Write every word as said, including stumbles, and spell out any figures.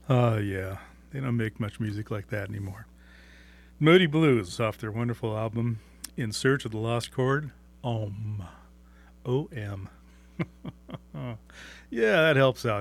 Uh, yeah. They don't make much music like that anymore. Moody Blues off their wonderful album In Search of the Lost Chord. Om. O M. Yeah, that helps out.